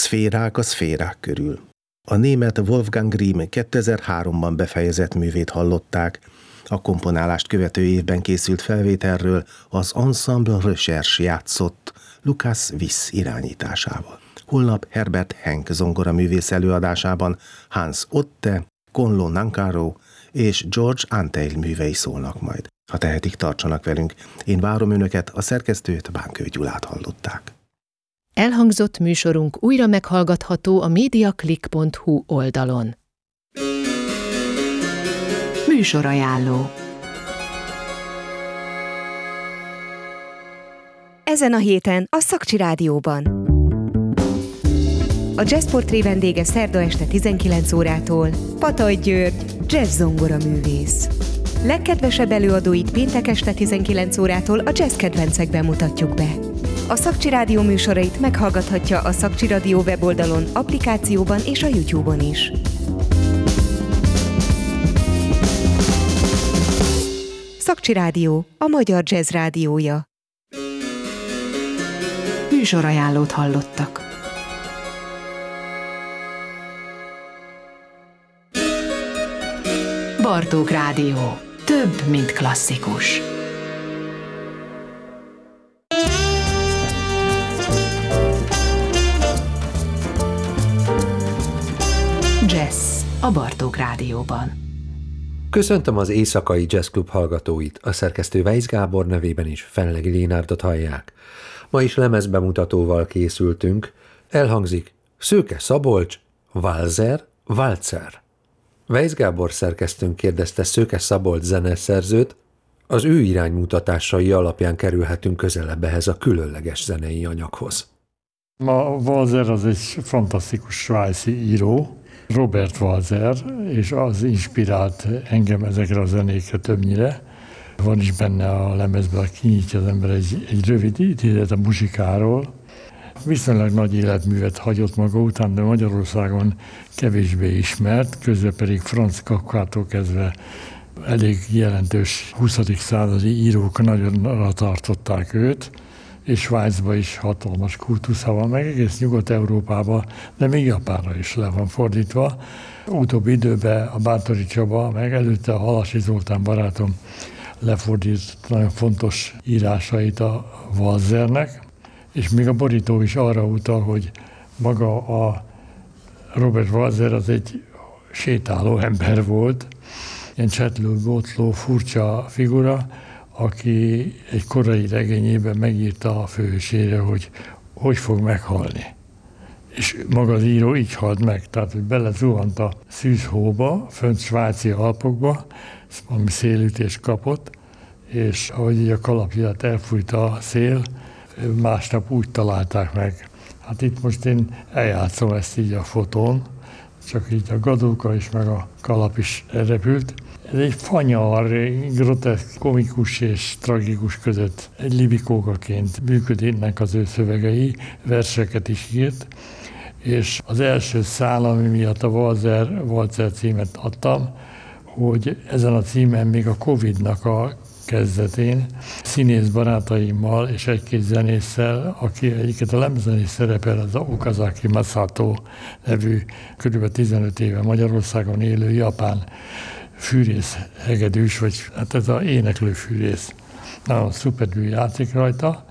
Szférák a szférák körül. A német Wolfgang Grimm 2003-ban befejezett művét hallották. A komponálást követő évben készült felvételről az Ensemble Recherche játszott Lukas Wiss irányításával. Holnap Herbert Henk zongoraművész előadásában Hans Otte, Conlo Nancaro és George Antheil művei szólnak majd. Ha tehetik, tartsanak velünk. Én várom önöket, a szerkesztőt, Bánkő Gyulát hallották. Elhangzott műsorunk újra meghallgatható a mediaclick.hu oldalon. Műsorajánló. Ezen a héten a Szakcsi Rádióban. A Jazzportré vendége szerda este 19 órától Pataj György, jazz zongoraművész. Legkedvesebb előadóit péntek este 19 órától a jazz kedvencekben mutatjuk be. A Szakcsi Rádió műsorait meghallgathatja a Szakcsi Rádió weboldalon, applikációban és a YouTube-on is. Szakcsi Rádió, a magyar jazz rádiója. Műsorajánlót hallottak. Bartók Rádió. Több, mint klasszikus. Jazz a Bartók Rádióban. Köszöntöm az Éjszakai Jazz Klub hallgatóit, a szerkesztő Weisz Gábor nevében is Fenlegi Lénárdot hallják. Ma is lemezbemutatóval készültünk, elhangzik Szőke Szabolcs, Walzer. Weisz Gábor szerkesztőnk kérdezte Szőke Szabolcs zeneszerzőt, az ő iránymutatásai alapján kerülhetünk közelebb ehhez a különleges zenei anyaghoz. A Walzer az egy fantasztikus svájci író, Robert Walzer, és az inspirált engem ezekre a zenékre többnyire. Van is benne a lemezben, kinyitja az ember egy rövid idézet a muzsikáról. Viszonylag nagy életművet hagyott maga után, de Magyarországon kevésbé ismert, közben pedig Franz Kafkától kezdve elég jelentős 20. századi írók nagyon tartották őt, és Svájcban is hatalmas kultusza van, meg egész Nyugat-Európában, de még Japánra is le van fordítva. Utóbbi időben a Báthori Csaba, meg előtte a Halasi Zoltán barátom lefordított nagyon fontos írásait a Walzernek, és még a borító is arra utal, hogy maga a Robert Walzer az egy sétáló ember volt, ilyen csetlő-botló furcsa figura, aki egy korai regényében megírta a főhősére, hogy fog meghalni. És maga az író így halt meg, tehát hogy belezuhant a szűzhóba, fönt svájci Alpokba, valami szélütést kapott, és ahogy így a kalapját elfújta a szél, másnap úgy találták meg. Hát itt most én eljátszom ezt így a fotón, csak így a gadóka is, meg a kalap is elrepült. Ez egy fanyar, groteszk, komikus és tragikus között egy libikókaként működnek az ő szövegei, verseket is írt, és az első szál, ami miatt a Walzer címet adtam, hogy ezen a címen még a Covid-nak a kezdetén színész barátaimmal és egy-két zenésszel, aki egyiket a lemezen is szerepel, az Okazaki Masato nevű, kb. 15 éve Magyarországon élő japán fűrész hegedűs, vagy hát ez az éneklő fűrész. Nagyon szuperül játszik rajta,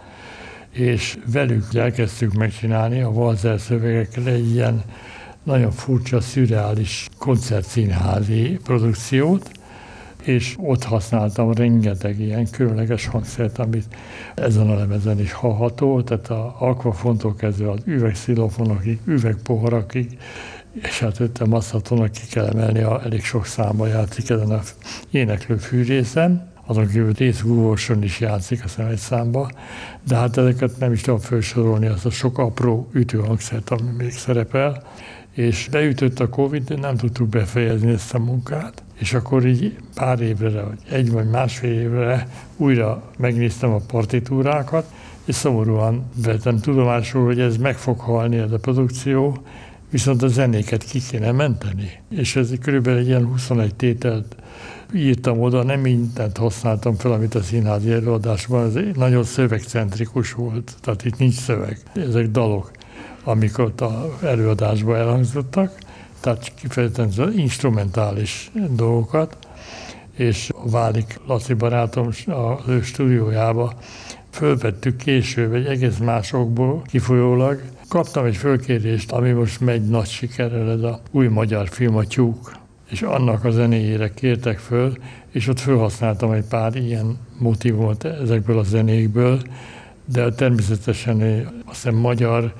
és velük elkezdtük megcsinálni a Walzer szövegekkel egy ilyen nagyon furcsa, szürreális koncertszínházi produkciót, és ott használtam rengeteg ilyen különleges hangszert, amit ezen a lemezen is hallható, tehát az akvafontól kezdve az üvegszilófonokig, üvegpoharakig, és hát ott a Masatonak ki kell emelni, elég sok számba játszik ezen a éneklő fűrészen, azon kívül részgúvóson is játszik, aztán egy számba, de hát ezeket nem is tudom felsorolni, az a sok apró ütőhangszert, ami még szerepel, és beütött a Covid, de nem tudtuk befejezni ezt a munkát, és akkor így pár évre, vagy egy vagy másfél évre újra megnéztem a partitúrákat, és szomorúan vettem tudomásul, hogy ez meg fog halni, ez a produkció, viszont a zenéket ki kéne menteni. És ez körülbelül egy ilyen 21 tételt írtam oda, nem mindent használtam fel, amit a színházi előadásban, ez nagyon szövegcentrikus volt, tehát itt nincs szöveg, ezek dalok. amik ott az előadásban elhangzottak, tehát kifejezetten instrumentális dolgokat, és Válik Laci barátom az ő stúdiójába fölvettük később egy egész másokból kifolyólag. Kaptam egy fölkérést, ami most megy nagy sikerrel, ez a új magyar film, a Tyúk, és annak a zenéjére kértek föl, és ott felhasználtam egy pár ilyen motívumot ezekből a zenékből, de természetesen azt hiszem magyar,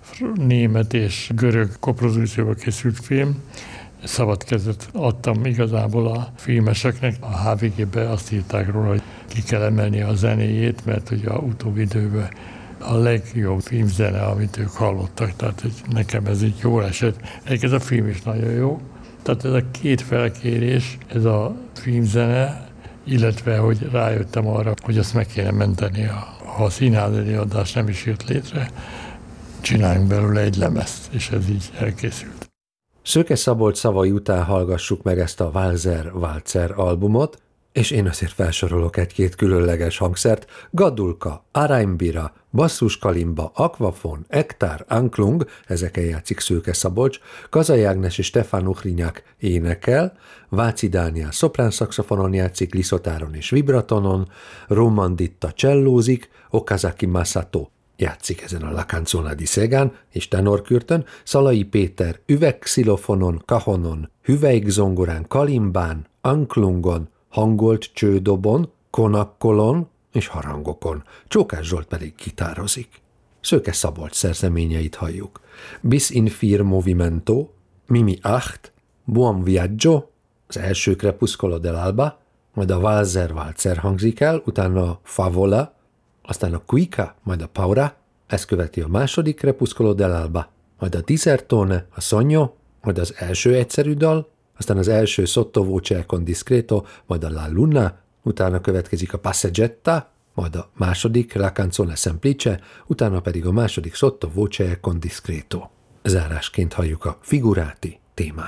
német és görög koprodukcióba készült film. Szabad kezet adtam igazából a filmeseknek. A HVG-be azt írták róla, hogy ki kell emelni a zenéjét, mert ugye a utóbbi időben a legjobb filmzene, amit ők hallottak, tehát nekem ez így jól esett. Egyébként ez a film is nagyon jó. Tehát ez a két felkérés, ez a filmzene, illetve hogy rájöttem arra, hogy azt meg kéne menteni, ha a színházi előadás nem is jött létre, csináljunk belőle egy lemezt, és ez így elkészült. Szőke Szabolcs szavai után hallgassuk meg ezt a Walzer albumot, és én azért felsorolok egy-két különleges hangszert: gadulka, aranybira, basszuskalimba, akvafon, ektár, anklung, ezeken játszik Szőke Szabolcs, Kazai Ágnes és Stefán Uhrinyák énekel, Váci Dániel szoprán szaxofonon játszik, liszotáron és vibratonon, Roman Ditta csellózik, Okazaki Masato játszik ezen a La Canzona di Segán és tenorkürtön, Szalai Péter üvegxilofonon, kahonon, hüvelykzongorán, kalimbán, anklungon, hangolt csődobon, konakkolon és harangokon, Csókás Zsolt pedig gitározik. Szőke Szabolcs szerzeményeit halljuk: Bis in vier movimento, Mimi acht, Buon viaggio, az első Crepuscolo dell'alba, majd a Walzer hangzik el, utána a Favola, aztán a Cuica, majd a Paura, ezt követi a második Crepuscolo dell'alba, majd a Disertone, a Sogno, majd az első egyszerű dal, aztán az első Sotto voce con discreto, majd a La Luna, utána következik a Passeggiata, majd a második La Canzone semplice, utána pedig a második Sotto voce con discreto. Zárásként halljuk a Figurati témát.